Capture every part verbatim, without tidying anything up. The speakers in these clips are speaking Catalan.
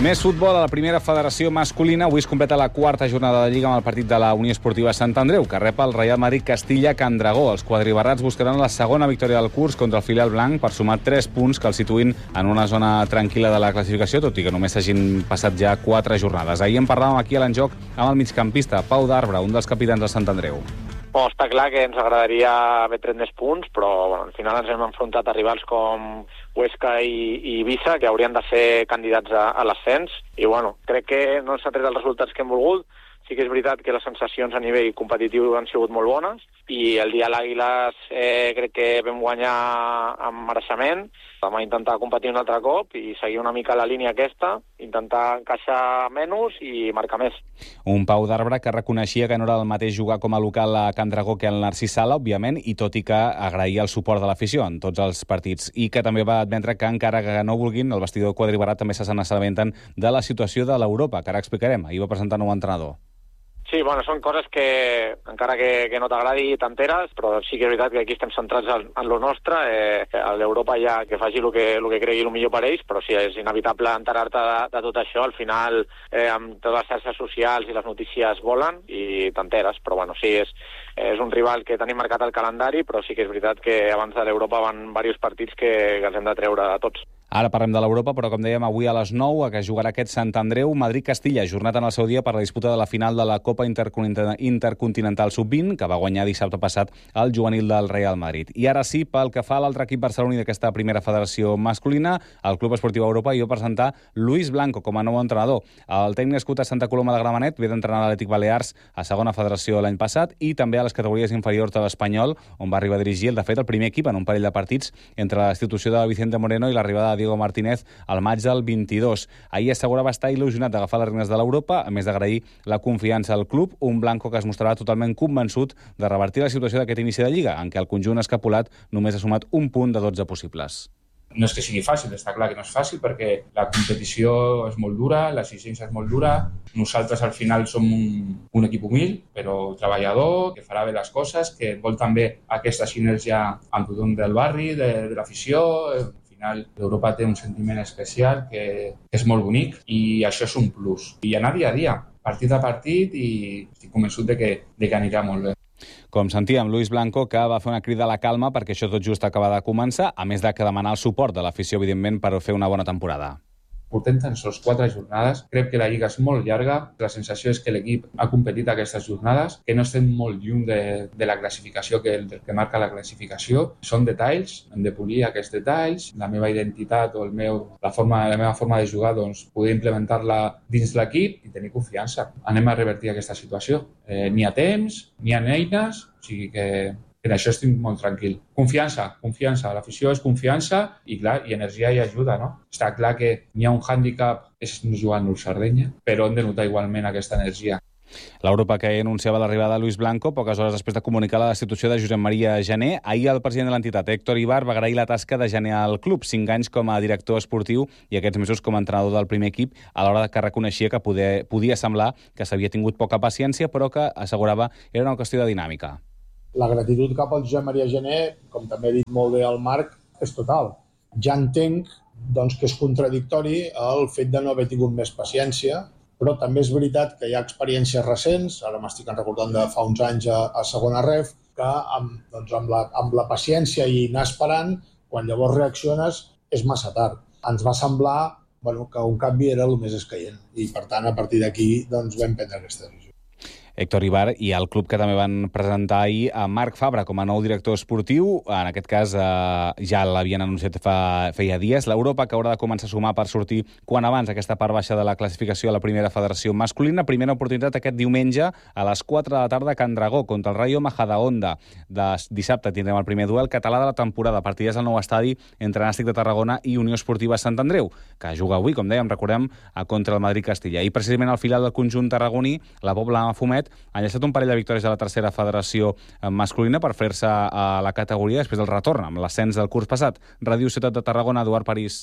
Més futbol a la primera federació masculina. Avui es completa la quarta jornada de Lliga amb el partit de la Unió Esportiva Sant Andreu, que rep el Reial Madrid Castilla Can Dragó. Els quadribarrats buscaran la segona victòria del curs contra el filial blanc per sumar tres punts que el situïn en una zona tranquil·la de la classificació, tot i que només s'hagin passat ja quatre jornades. Ahir en parlàvem aquí a l'Enjoc amb el migcampista Pau D'Arbre, un dels capitans del Sant Andreu. Bon, està clar que ens agradaria haver tret més punts, però bueno, al final ens hem enfrontat a rivals com Huesca i, i Ibiza, que haurien de ser candidats a, a l'ascens, i bueno, crec que no s'ha tret els resultats que hem volgut. Sí que és veritat que les sensacions a nivell competitiu han sigut molt bones, i el dia a l'Àguiles eh, crec que vam guanyar amb mereixement. Vam intentar competir un altre cop i seguir una mica la línia aquesta, intentar encaixar menys i marcar més. Un Pau D'Arbre que reconeixia que no era el mateix jugar com a local a Can Dragó que al Narcís Sala, òbviament, i tot i que agraïa el suport de l'afició en tots els partits, i que també va admetre que encara que no vulguin, el vestidor quadribarat també se n'assabenten de la situació de l'Europa, que ara explicarem. Ahir va presentar nou entrenador. Sí, bueno, són coses que, encara que, que no t'agradi, t'enteres, però sí que és veritat que aquí estem centrats en, en lo nostre. Eh, a l'Europa ja que faci el que, el que cregui el millor per ells, però sí, és inevitable enterar-te de, de tot això. Al final, eh, amb totes les xarxes socials i les notícies volen i t'enteres, però bueno, sí, és, és un rival que tenim marcat al calendari, però sí que és veritat que abans de l'Europa van diversos partits que, que els hem de treure a tots. Ara parlem de l'Europa, però com dèiem avui a les nou, a què jugarà aquest Sant Andreu, Madrid-Castilla, jornat en el seu dia per la disputa de la final de la Copa Intercontinental sub vint, que va guanyar dissabte passat el juvenil del Real Madrid. I ara sí, pel que fa a l'altre equip barceloní d'aquesta primera federació masculina, el Club Esportiu Europa, i va presentar Luis Blanco com a nou entrenador. El tècnic nascut a Santa Coloma de Gramenet ve d'entrenar l'Atlètic Balears a segona federació l'any passat i també a les categories inferiors de l'Espanyol, on va arribar a dirigir, el de fet, el primer equip en un parell de partits entre la institució de Vicente Moreno i l'arribada de Diego Martínez al maig del vint-i-dos. Ahir assegurava estar il·lusionat d'agafar les regnes de l'Europa, a més d'agrair la confiança al club, un Blanco que es mostrarà totalment convençut de revertir la situació d'aquest inici de Lliga, en què el conjunt escapulat només ha sumat un punt de dotze possibles. No és que sigui fàcil, està clar que no és fàcil, perquè la competició és molt dura, l'exigència és molt dura. Nosaltres al final som un, un equip humil, però treballador, que farà bé les coses, que vol també aquesta sinergia amb tothom del barri, de, de l'afició. L'Europa té un sentiment especial que és molt bonic i això és un plus. I anar dia a dia, partit a partit, i estic convençut de que, de que anirà molt bé. Com sentíem, Luis Blanco, que va fer una crida a la calma perquè això tot just acaba de començar, a més de que demanar el suport de l'afició, evidentment, per fer una bona temporada. Portem tan sols quatre jornades. Crec que la Lliga és molt llarga. La sensació és que l'equip ha competit aquestes jornades, que no estem molt lluny de, de la classificació, que el que marca la classificació. Són detalls, hem de polir aquests detalls. La meva identitat o el meu, la, forma, la meva forma de jugar, doncs, poder implementar-la dins l'equip i tenir confiança. Anem a revertir aquesta situació. Eh, n'hi ha temps, n'hi ha eines, o sigui que en això estic molt tranquil. Confiança, confiança. L'afició és confiança i, clar, i energia i ajuda, no? Està clar que n'hi ha un hàndicap, és no jugar en Sardenya, però hem de notar igualment aquesta energia. L'Europa que anunciava l'arribada de Luis Blanco poques hores després de comunicar la destitució de Josep Maria Jané. Ahir el president de l'entitat, Héctor Ibar, va agrair la tasca de Jané al club, cinc anys com a director esportiu i aquests mesos com a entrenador del primer equip, a l'hora que reconeixia que poder, podia semblar que s'havia tingut poca paciència, però que assegurava era una qüestió de dinàmica. La gratitud cap al Josep Maria Jané, com també ha dit molt bé el Marc, és total. Ja entenc doncs, que és contradictori el fet de no haver tingut més paciència, però també és veritat que hi ha experiències recents, ara m'estic recordant de fa uns anys a, a segona ref, que amb, doncs, amb, la, amb la paciència i anar esperant, quan llavors reacciones, és massa tard. Ens va semblar bueno, que un canvi era el més escaient i, per tant, a partir d'aquí doncs, vam prendre aquesta decisió. Héctor Ibar i el club que també van presentar ahir a Marc Fabra com a nou director esportiu. En aquest cas eh, ja l'havien anunciat fa, feia dies. L'Europa que haurà de començar a sumar per sortir quan abans aquesta part baixa de la classificació a la primera federació masculina. Primera oportunitat aquest diumenge a les quatre de la tarda a Can Dragó contra el Rayo Majadahonda. De dissabte tindrem el primer duel català de la temporada. Partides al nou estadi entre Nàstic de Tarragona i Unió Esportiva Sant Andreu, que juga avui, com dèiem, recordem, contra el Madrid-Castilla. I precisament al final del conjunt tarragoní, la Pobla Mafumet ha enllaçat un parell de victòries a la tercera federació masculina per fer-se a la categoria després del retorn amb l'ascens del curs passat. Ràdio Ciutat de Tarragona, Eduard París.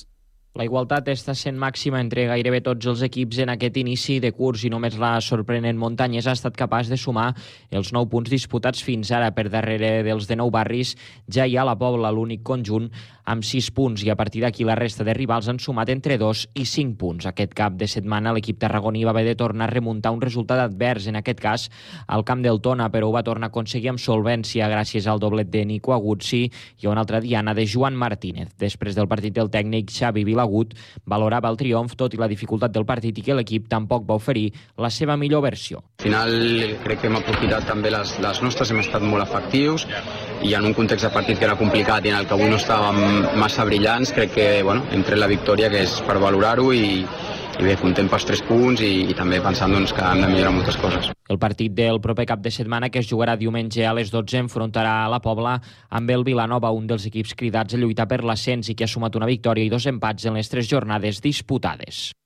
La igualtat està sent màxima entre gairebé tots els equips en aquest inici de curs i només la sorprenent Muntanyesa ha estat capaç de sumar els nou punts disputats fins ara. Per darrere dels de nou barris ja hi ha la Pobla, l'únic conjunt, amb sis punts, i a partir d'aquí la resta de rivals han sumat entre dos i cinc punts. Aquest cap de setmana l'equip tarragoní va haver de tornar a remuntar un resultat advers, en aquest cas al camp del Tona, però ho va tornar a aconseguir amb solvència gràcies al doblet de Nico Aguzzi i a una altra diana de Joan Martínez. Després del partit, del tècnic Xavi Vilagut valorava el triomf tot i la dificultat del partit i que l'equip tampoc va oferir la seva millor versió. Al final crec que hem aprofitat també les, les nostres, hem estat molt efectius i en un context de partit que era complicat i en el que avui no estàvem massa brillants, crec que bueno, hem tret la victòria, que és per valorar-ho, i, i bé, contem pels tres punts i, i també pensant doncs, que hem de millorar moltes coses. El partit del proper cap de setmana, que es jugarà diumenge a les dotze, enfrontarà a la Pobla amb el Vilanova, un dels equips cridats a lluitar per l'ascens i que ha sumat una victòria i dos empats en les tres jornades disputades.